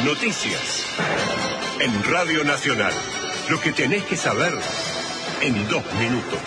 Noticias. En Radio Nacional. Lo que tenés que saber en 2 minutos.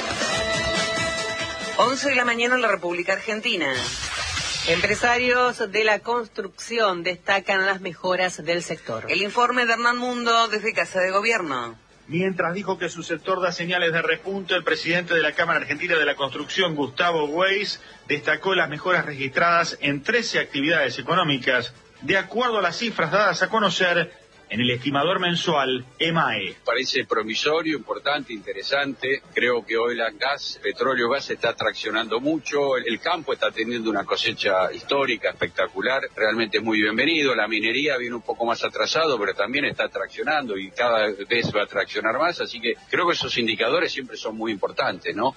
11 de la mañana en la República Argentina. Empresarios de la construcción destacan las mejoras del sector. El informe de Hernán Mundo desde Casa de Gobierno. Mientras dijo que su sector da señales de repunte, el presidente de la Cámara Argentina de la Construcción, Gustavo Weiss, destacó las mejoras registradas en 13 actividades económicas, de acuerdo a las cifras dadas a conocer en el estimador mensual EMAE. Parece promisorio, importante, interesante. Creo que hoy la petróleo, gas está traccionando mucho. El campo está teniendo una cosecha histórica, espectacular. Realmente muy bienvenido. La minería viene un poco más atrasado, pero también está traccionando y cada vez va a traccionar más. Así que creo que esos indicadores siempre son muy importantes, ¿no?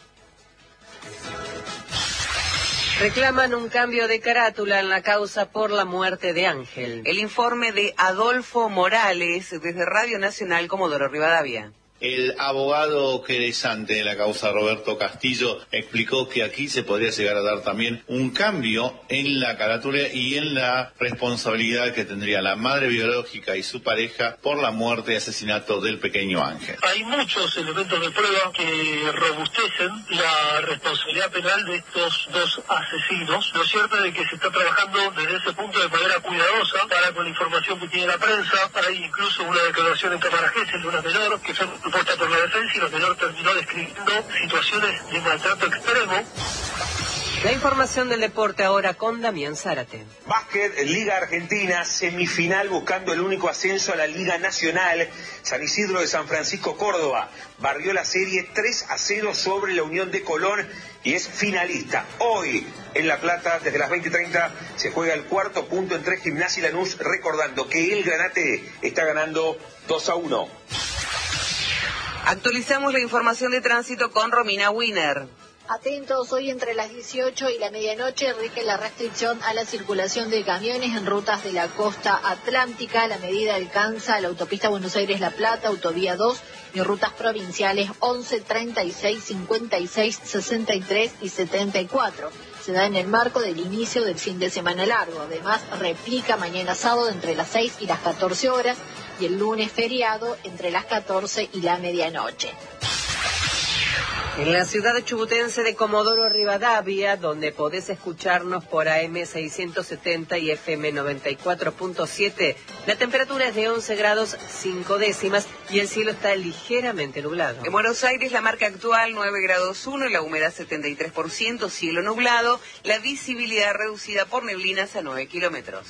Reclaman un cambio de carátula en la causa por la muerte de Ángel. El informe de Adolfo Morales desde Radio Nacional Comodoro Rivadavia. El abogado querellante de la causa, Roberto Castillo, explicó que aquí se podría llegar a dar también un cambio en la carátula y en la responsabilidad que tendría la madre biológica y su pareja por la muerte y asesinato del pequeño Ángel. Hay muchos elementos de prueba que robustecen la responsabilidad penal de estos dos asesinos. Lo cierto es que se está trabajando desde ese punto de manera cuidadosa para con la información que tiene la prensa. Hay incluso una declaración en cámara Gesell de una menor que fue propuesta por la defensa y la menor terminó describiendo situaciones de maltrato extremo. La información del deporte ahora con Damián Zárate. Básquet, Liga Argentina, semifinal buscando el único ascenso a la Liga Nacional. San Isidro de San Francisco, Córdoba, barrió la serie 3-0 sobre la Unión de Colón y es finalista. Hoy, en La Plata, desde las 20:30, se juega el cuarto punto entre Gimnasia y Lanús, recordando que el Granate está ganando 2-1. Actualizamos la información de tránsito con Romina Wiener. Atentos, hoy entre las 18 y la medianoche rige la restricción a la circulación de camiones en rutas de la costa atlántica. La medida alcanza la autopista Buenos Aires-La Plata, autovía 2 y rutas provinciales 11, 36, 56, 63 y 74. Se da en el marco del inicio del fin de semana largo. Además, replica mañana sábado entre las 6 y las 14 horas y el lunes feriado entre las 14 y la medianoche. En la ciudad chubutense de Comodoro Rivadavia, donde podés escucharnos por AM 670 y FM 94.7, la temperatura es de 11 grados 5 décimas y el cielo está ligeramente nublado. En Buenos Aires la marca actual 9 grados 1, la humedad 73%, cielo nublado, la visibilidad reducida por neblinas a 9 kilómetros.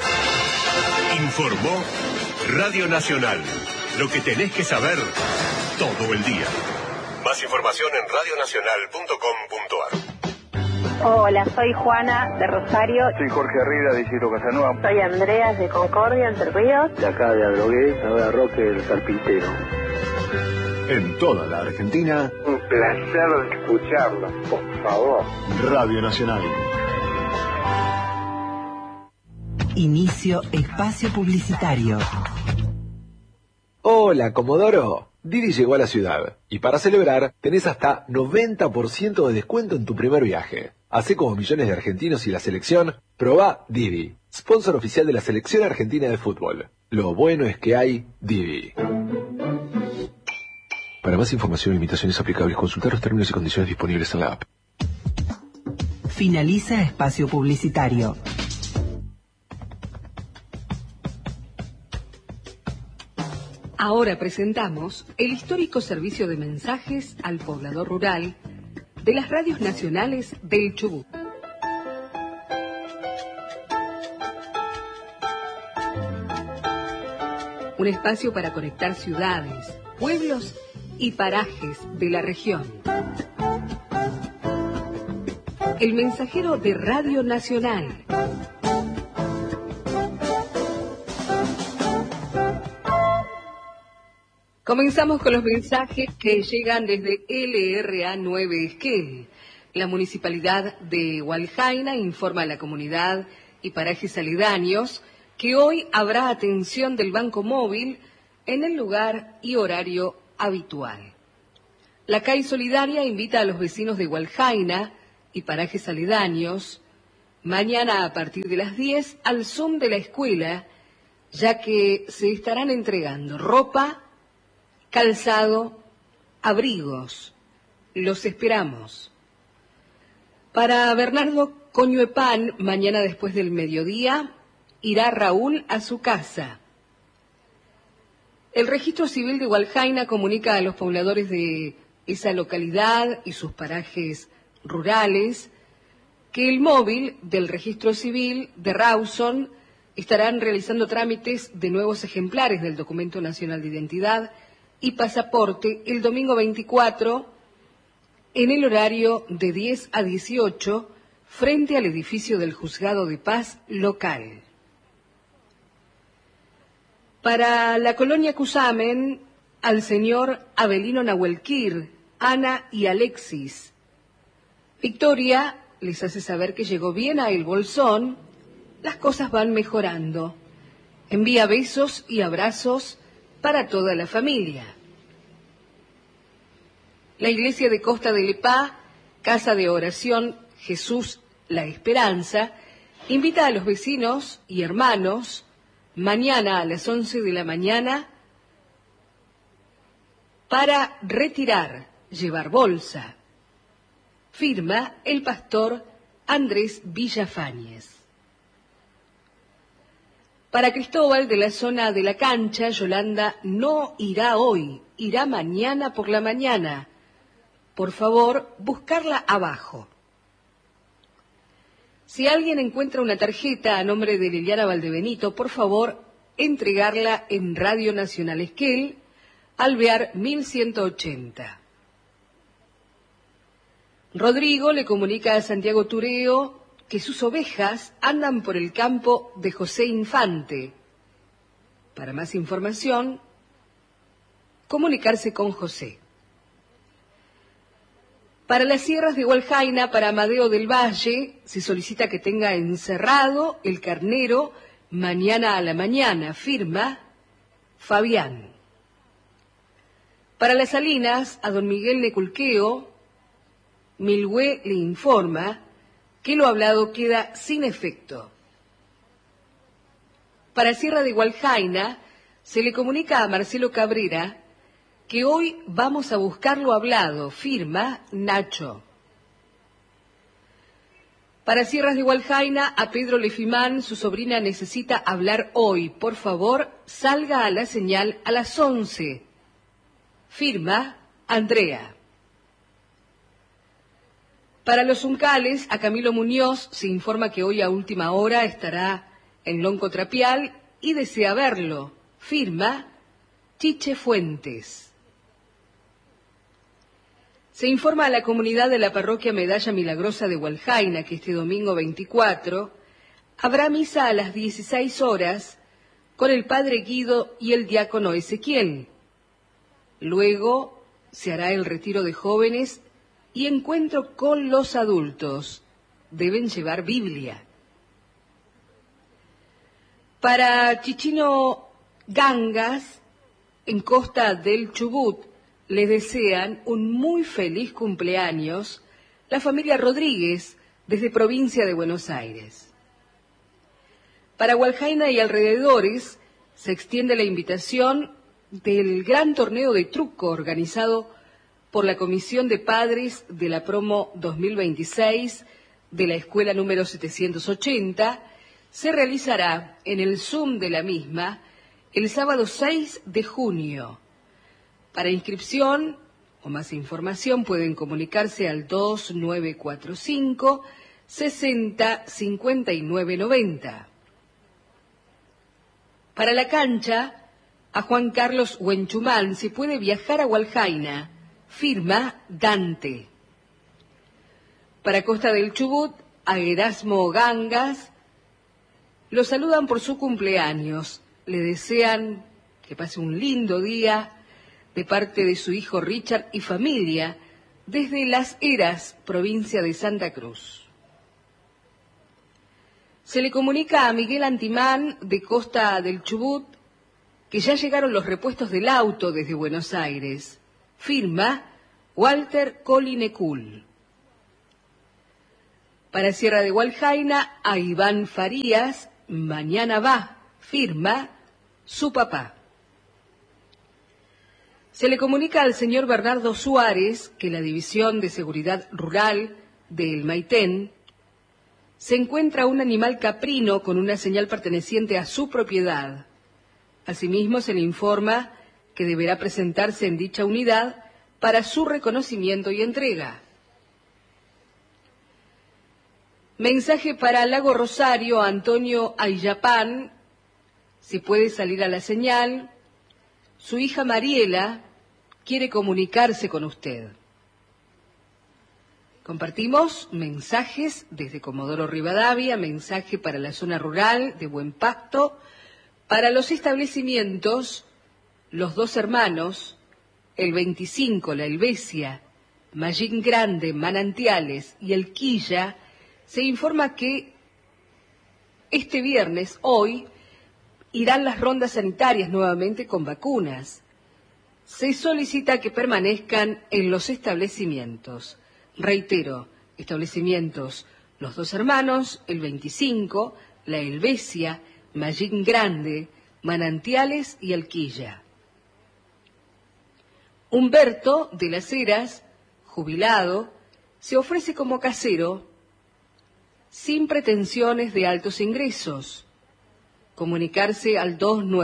Informó Radio Nacional. Lo que tenés que saber todo el día. Más información en radionacional.com.ar. Hola, soy Juana de Rosario. Soy Jorge Arrida de Isidro Casanova. Soy Andreas de Concordia, Entre Ríos. De acá de Adrogué, ahora Roque del Carpintero. En toda la Argentina. Un placer escucharlo, por favor. Radio Nacional. Inicio espacio publicitario. Hola, Comodoro. Didi llegó a la ciudad y para celebrar tenés hasta 90% de descuento en tu primer viaje. Hacé como millones de argentinos y la selección, probá Didi, sponsor oficial de la selección argentina de fútbol. Lo bueno es que hay Didi. Para más información y limitaciones aplicables, consultar los términos y condiciones disponibles en la app. Finaliza espacio publicitario. Ahora presentamos el histórico servicio de mensajes al poblador rural de las radios nacionales del Chubut. Un espacio para conectar ciudades, pueblos y parajes de la región. El mensajero de Radio Nacional. Comenzamos con los mensajes que llegan desde LRA 9 Esquel. La municipalidad de Hualjaina informa a la comunidad y parajes aledaños que hoy habrá atención del Banco Móvil en el lugar y horario habitual. La CAI Solidaria invita a los vecinos de Hualjaina y parajes aledaños mañana a partir de las 10 al Zoom de la escuela ya que se estarán entregando ropa, calzado, abrigos. Los esperamos. Para Bernardo Coñuepán, mañana después del mediodía, irá Raúl a su casa. El Registro Civil de Hualjaina comunica a los pobladores de esa localidad y sus parajes rurales que el móvil del Registro Civil de Rawson estarán realizando trámites de nuevos ejemplares del Documento Nacional de Identidad y Pasaporte el domingo 24 en el horario de 10 a 18 frente al edificio del Juzgado de Paz local. Para la colonia Cusamen, al señor Abelino Nahuelquir, Ana y Alexis. Victoria les hace saber que llegó bien a El Bolsón, las cosas van mejorando. Envía besos y abrazos para toda la familia. La iglesia de Costa de Lepá, Casa de Oración Jesús la Esperanza, invita a los vecinos y hermanos mañana a las 11 de la mañana para llevar bolsa. Firma el pastor Andrés Villafañez. Para Cristóbal de la zona de la cancha, Yolanda no irá hoy, irá mañana por la mañana. Por favor, buscarla abajo. Si alguien encuentra una tarjeta a nombre de Liliana Valdebenito, por favor, entregarla en Radio Nacional Esquel, Alvear 1180. Rodrigo le comunica a Santiago Tureo que sus ovejas andan por el campo de José Infante. Para más información, comunicarse con José. Para las sierras de Hualjaina, para Amadeo del Valle, se solicita que tenga encerrado el carnero mañana a la mañana. Firma Fabián. Para las Salinas, a don Miguel Neculqueo, Milhue le informa que lo hablado queda sin efecto. Para Sierra de Hualjaina, se le comunica a Marcelo Cabrera que hoy vamos a buscar lo hablado. Firma Nacho. Para Sierras de Hualjaina, a Pedro Lefimán, su sobrina necesita hablar hoy. Por favor, salga a la señal a las 11. Firma Andrea. Para los Uncales, a Camilo Muñoz se informa que hoy a última hora estará en Lonco Trapial y desea verlo. Firma Chiche Fuentes. Se informa a la comunidad de la parroquia Medalla Milagrosa de Hualjaina que este domingo 24 habrá misa a las 16 horas con el padre Guido y el diácono Ezequiel. Luego se hará el retiro de jóvenes y encuentro con los adultos. Deben llevar Biblia. Para Chichino Gangas, en Costa del Chubut, les desean un muy feliz cumpleaños la familia Rodríguez desde provincia de Buenos Aires. Para Hualjaina y alrededores se extiende la invitación del gran torneo de truco organizado por la Comisión de Padres de la Promo 2026 de la Escuela número 780. Se realizará en el Zoom de la misma el sábado 6 de junio. Para inscripción o más información pueden comunicarse al 2945 60 59 90. Para la cancha, a Juan Carlos Huenchumán se puede viajar a Hualjaina. Firma Dante. Para Costa del Chubut, a Erasmo Gangas, lo saludan por su cumpleaños. Le desean que pase un lindo día de parte de su hijo Richard y familia desde Las Heras, provincia de Santa Cruz. Se le comunica a Miguel Antimán de Costa del Chubut que ya llegaron los repuestos del auto desde Buenos Aires. Firma Walter Colinecul. Para Sierra de Hualjaina, a Iván Farías, mañana va. Firma su papá. Se le comunica al señor Bernardo Suárez que la División de Seguridad Rural del Maitén se encuentra un animal caprino con una señal perteneciente a su propiedad. Asimismo, se le informa que deberá presentarse en dicha unidad para su reconocimiento y entrega. Mensaje para Lago Rosario, Antonio Ayapán, si puede salir a la señal. Su hija Mariela quiere comunicarse con usted. Compartimos mensajes desde Comodoro Rivadavia, mensaje para la zona rural de Buen Pasto, para los establecimientos Los Dos Hermanos, el 25, La Helvecia, Mallín Grande, Manantiales y El Quilla. Se informa que este viernes, hoy, irán las rondas sanitarias nuevamente con vacunas. Se solicita que permanezcan en los establecimientos. Reitero, establecimientos Los Dos Hermanos, el 25, La Helvecia, Mallín Grande, Manantiales y El Quilla. Humberto de las Heras, jubilado, se ofrece como casero sin pretensiones de altos ingresos. Comunicarse al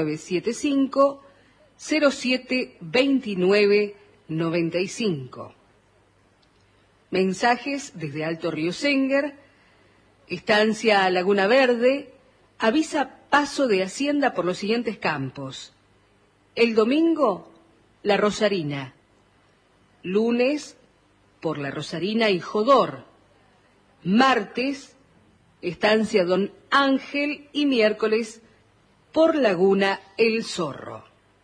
2975-072995. Mensajes desde Alto Río Senguer, Estancia Laguna Verde, avisa paso de Hacienda por los siguientes campos. El domingo, La Rosarina. Lunes, por La Rosarina y Jodor. Martes, Estancia Don Ángel, y miércoles, por Laguna El Zorro.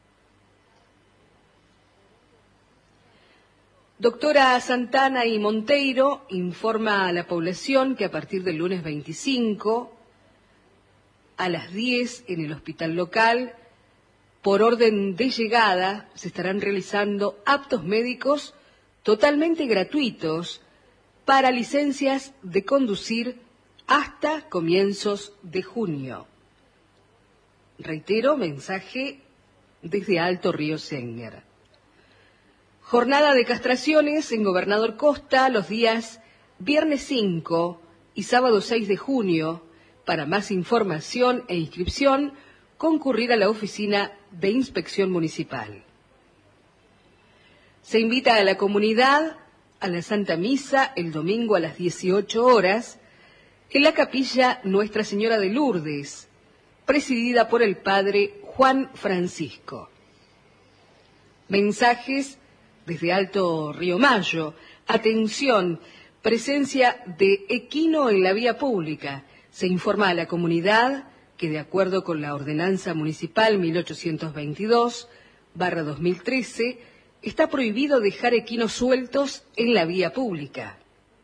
Doctora Santana y Monteiro informa a la población que a partir del lunes 25, a las 10 en el hospital local, por orden de llegada, se estarán realizando actos médicos totalmente gratuitos para licencias de conducir hasta comienzos de junio. Reitero, mensaje desde Alto Río Senguer. Jornada de castraciones en Gobernador Costa los días viernes 5 y sábado 6 de junio. Para más información e inscripción, concurrir a la oficina de inspección municipal. Se invita a la comunidad a la Santa Misa el domingo a las 18 horas en la capilla Nuestra Señora de Lourdes, presidida por el padre Juan Francisco. Mensajes desde Alto Río Mayo. Atención, presencia de equino en la vía pública. Se informa a la comunidad que, de acuerdo con la Ordenanza Municipal 1822/2013, está prohibido dejar equinos sueltos en la vía pública.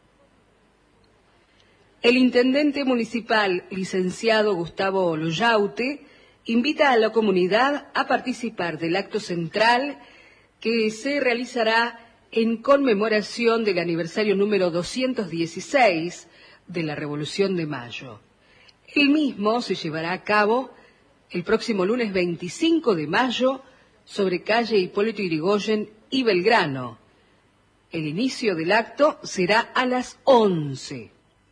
El intendente municipal, licenciado Gustavo Loyaute, invita a la comunidad a participar del acto central que se realizará en conmemoración del aniversario número 216 de la Revolución de Mayo. El mismo se llevará a cabo el próximo lunes 25 de mayo sobre calle Hipólito Yrigoyen y Belgrano. El inicio del acto será a las 11.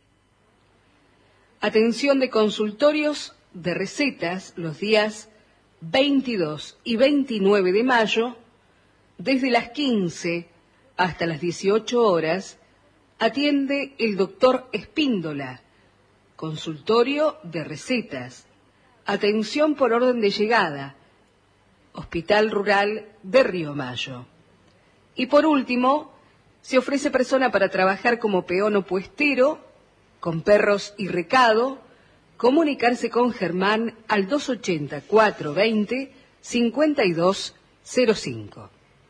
Atención de consultorios de recetas los días 22 y 29 de mayo, desde las 15 hasta las 18 horas, atiende el doctor Espíndola, consultorio de recetas. Atención por orden de llegada, Hospital Rural de Río Mayo. Y por último, se ofrece persona para trabajar como peón o puestero, con perros y recado. Comunicarse con Germán al 280-420-5205.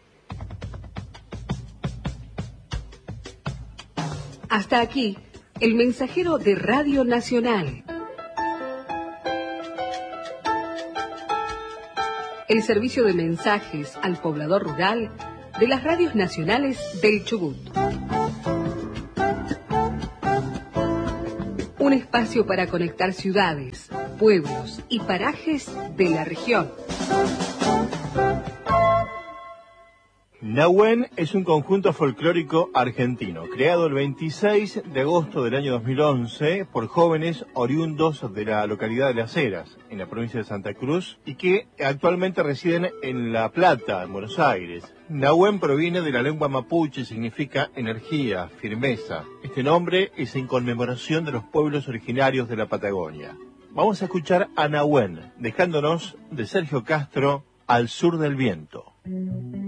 Hasta aquí, el mensajero de Radio Nacional. El servicio de mensajes al poblador rural de las radios nacionales del Chubut. Un espacio para conectar ciudades, pueblos y parajes de la región. Nahuen es un conjunto folclórico argentino, creado el 26 de agosto del año 2011 por jóvenes oriundos de la localidad de Las Heras, en la provincia de Santa Cruz, y que actualmente residen en La Plata, en Buenos Aires. Nahuen proviene de la lengua mapuche y significa energía, firmeza. Este nombre es en conmemoración de los pueblos originarios de la Patagonia. Vamos a escuchar a Nahuen, dejándonos de Sergio Castro, Al sur del viento.